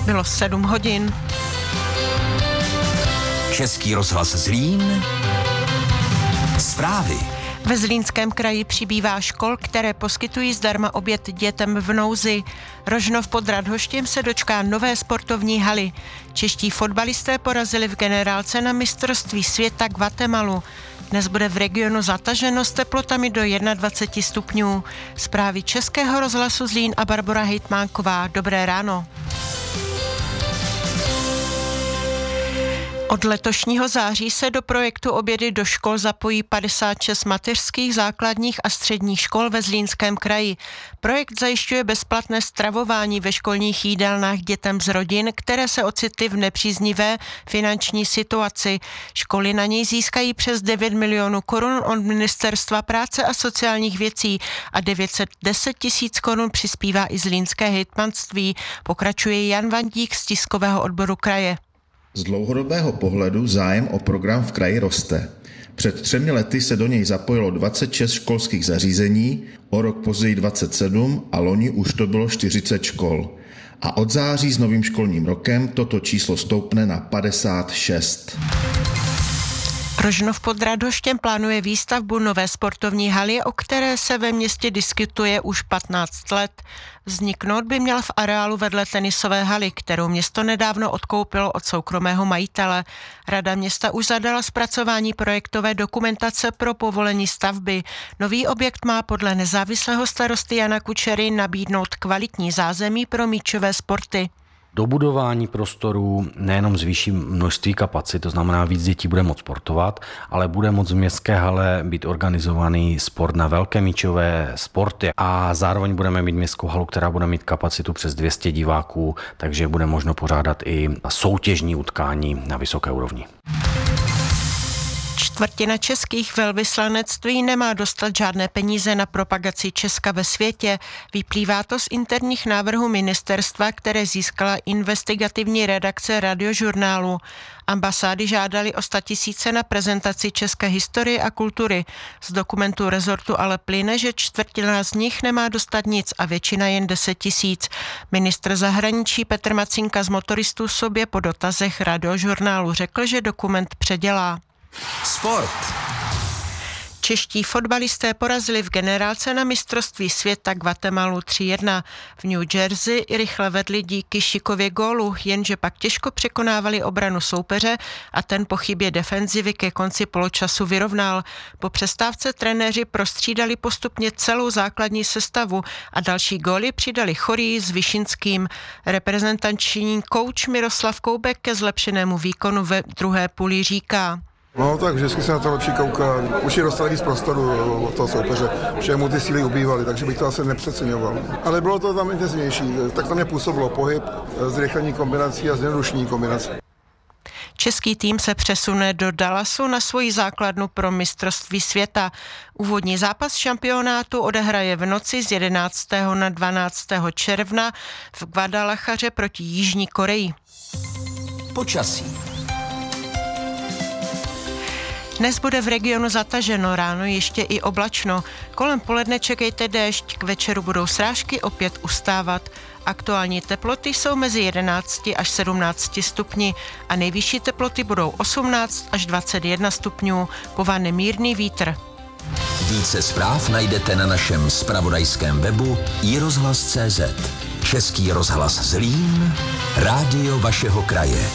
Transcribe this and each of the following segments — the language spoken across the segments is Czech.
Bylo 7 hodin. Český rozhlas Zlín. Zprávy. Ve Zlínském kraji přibývá škol, které poskytují zdarma oběd dětem v nouzi. Rožnov pod Radhoštěm se dočká nové sportovní haly. Čeští fotbalisté porazili v generálce na mistrovství světa Guatemalu. Dnes bude v regionu zataženo s teplotami do 21 stupňů. Zprávy Českého rozhlasu Zlín a Barbora Hejtmánková. Dobré ráno. Od letošního září se do projektu Obědy do škol zapojí 56 mateřských, základních a středních škol ve Zlínském kraji. Projekt zajišťuje bezplatné stravování ve školních jídelnách dětem z rodin, které se ocitly v nepříznivé finanční situaci. Školy na něj získají přes 9 milionů korun od Ministerstva práce a sociálních věcí a 910 000 korun přispívá i Zlínské hejtmanství, pokračuje Jan Vandík z tiskového odboru kraje. Z dlouhodobého pohledu zájem o program v kraji roste. Před 3 lety se do něj zapojilo 26 školských zařízení, o rok později 27 a loni už to bylo 40 škol. A od září s novým školním rokem toto číslo stoupne na 56. Rožnov pod Radhoštěm plánuje výstavbu nové sportovní haly, o které se ve městě diskutuje už 15 let. Vzniknout by měla v areálu vedle tenisové haly, kterou město nedávno odkoupilo od soukromého majitele. Rada města už zadala zpracování projektové dokumentace pro povolení stavby. Nový objekt má podle nezávislého starosty Jana Kučery nabídnout kvalitní zázemí pro míčové sporty. Dobudování prostorů nejenom zvýší množství kapacit, to znamená víc dětí bude moct sportovat, ale bude moct v městské hale být organizovaný sport na velké míčové sporty a zároveň budeme mít městskou halu, která bude mít kapacitu přes 200 diváků, takže bude možno pořádat i soutěžní utkání na vysoké úrovni. Čtvrtina českých velvyslanectví nemá dostat žádné peníze na propagaci Česka ve světě. Vyplývá to z interních návrhů ministerstva, které získala investigativní redakce Radiožurnálu. Ambasády žádali o 100 000 na prezentaci české historie a kultury. Z dokumentů rezortu ale plyne, že čtvrtina z nich nemá dostat nic a většina jen 10 000. Ministr zahraničí Petr Macinka z Motoristů sobě po dotazech Radiožurnálu řekl, že dokument předělá. Sport. Čeští fotbalisté porazili v generálce na mistrovství světa Guatemalu 3-1. V New Jersey rychle vedli díky šikově gólu, jenže pak těžko překonávali obranu soupeře a ten po chybě defenzivy ke konci poločasu vyrovnal. Po přestávce trenéři prostřídali postupně celou základní sestavu a další góly přidali Chorý s Vyšinským. Reprezentační kouč Miroslav Koubek ke zlepšenému výkonu ve druhé půli říká: No tak vždycky se na to lepší kouká. Už je dostali víc prostoru od toho soupeře, že mu ty síly ubývaly, takže bych to asi nepřeceňoval. Ale bylo to tam intenzivnější, tak tam mě působilo pohyb, zrychlení kombinací a zjednodušení kombinací. Český tým se přesune do Dallasu na svoji základnu pro mistrovství světa. Úvodní zápas šampionátu odehraje v noci z 11. na 12. června v Guadalajaře proti Jižní Koreji. Počasí. Dnes bude v regionu zataženo, ráno ještě i oblačno. Kolem poledne čekejte déšť, k večeru budou srážky opět ustávat. Aktuální teploty jsou mezi 11 až 17 stupni a nejvyšší teploty budou 18 až 21 stupňů. Povane mírný vítr. Více zpráv najdete na našem zpravodajském webu iRozhlas.cz. Český rozhlas Zlín, rádio vašeho kraje.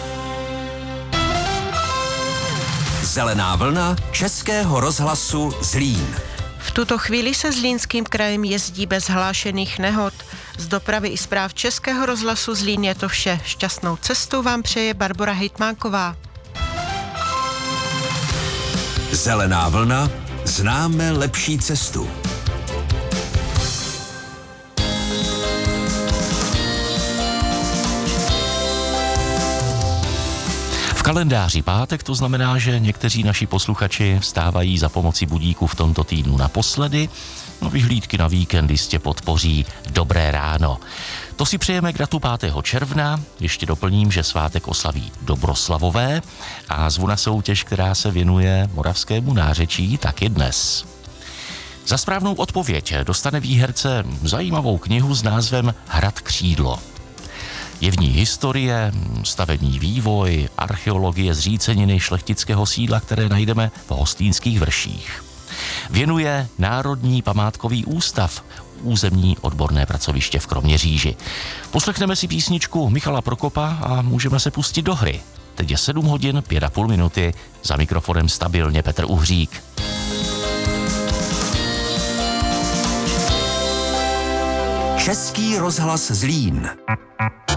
Zelená vlna Českého rozhlasu Zlín. V tuto chvíli se Zlínským krajem jezdí bez hlášených nehod. Z dopravy i zpráv Českého rozhlasu Zlín je to vše. Šťastnou cestu vám přeje Barbora Hejtmánková. Zelená vlna, známe lepší cestu. V kalendáři pátek to znamená, že někteří naši posluchači vstávají za pomocí budíku v tomto týdnu naposledy. No, vyhlídky na víkend jistě podpoří dobré ráno. To si přejeme k datu 5. června. Ještě doplním, že svátek oslaví Dobroslavové a zvu na soutěž, která se věnuje moravskému nářečí, taky dnes. Za správnou odpověď dostane výherce zajímavou knihu s názvem Hrad křídlo. Je v ní historie, stavební vývoj, archeologie zříceniny šlechtického sídla, které najdeme v Hostýnských vrších. Věnuje Národní památkový ústav, územní odborné pracoviště v Kroměříži. Poslechneme si písničku Michala Prokopa a můžeme se pustit do hry. Teď je 7 hodin 5,5 minuty, za mikrofonem stabilně Petr Uhřík. Český rozhlas Zlín.